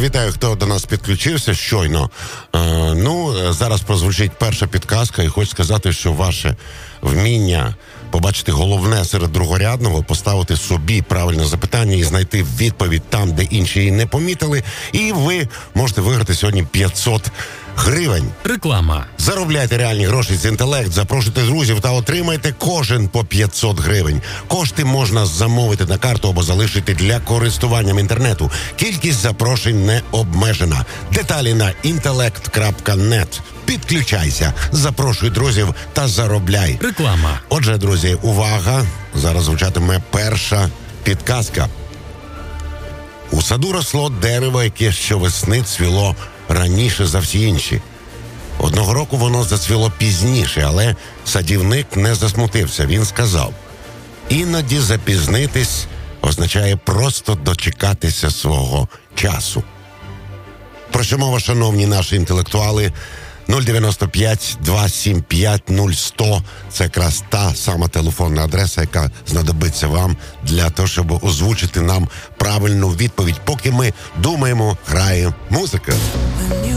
вітаю, хто до нас підключився щойно. Зараз прозвучить перша підказка, і хочу сказати, що ваше вміння побачити головне серед другорядного, поставити собі правильне запитання і знайти відповідь там, де інші її не помітили, і ви можете виграти сьогодні 500 гривень. Реклама. Заробляйте реальні гроші з інтелект, запрошуйте друзів та отримайте кожен по 500 гривень. Кошти можна замовити на карту або залишити для користування інтернету. Кількість запрошень не обмежена. Деталі на intellect.net. Підключайся, запрошуй друзів та заробляй. Реклама. Отже, друзі, увага! Зараз звучатиме перша підказка. У саду росло дерево, яке щовесни цвіло раніше за всі інші. Одного року воно зацвіло пізніше, але садівник не засмутився. Він сказав: іноді запізнитись означає просто дочекатися свого часу. Про що мова, шановні наші інтелектуали? 095-275-0100 – це якраз та сама телефонна адреса, яка знадобиться вам для того, щоб озвучити нам правильну відповідь. Поки ми думаємо, грає музика.